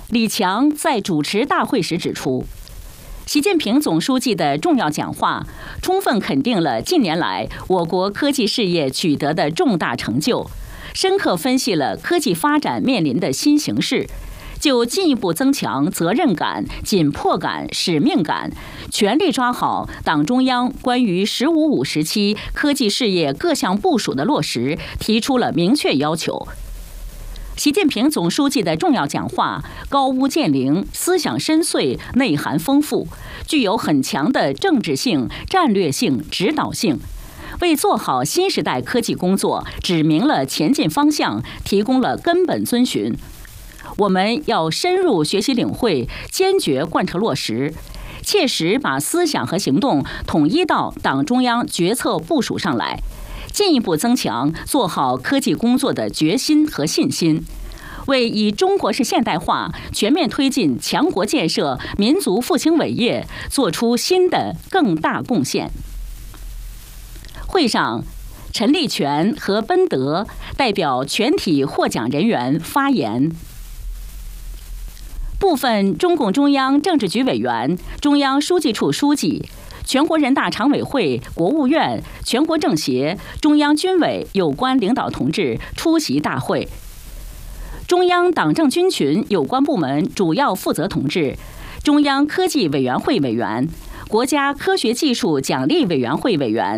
李强在主持大会时指出，习近平总书记的重要讲话充分肯定了近年来我国科技事业取得的重大成就，深刻分析了科技发展面临的新形势，就进一步增强责任感、紧迫感、使命感，全力抓好党中央关于“十五五”时期科技事业各项部署的落实，提出了明确要求。习近平总书记的重要讲话高屋建瓴，思想深邃，内涵丰富，具有很强的政治性、战略性、指导性，为做好新时代科技工作指明了前进方向，提供了根本遵循。我们要深入学习领会，坚决贯彻落实，切实把思想和行动统一到党中央决策部署上来，进一步增强做好科技工作的决心和信心，为以中国式现代化全面推进强国建设、民族复兴伟业做出新的更大贡献。会上，陈立全和奔德代表全体获奖人员发言。部分中共中央政治局委员、中央书记处书记、全国人大常委会、国务院、全国政协、中央军委有关领导同志出席大会。中央党政军群有关部门主要负责同志、中央科技委员会委员、国家科学技术奖励委员会委员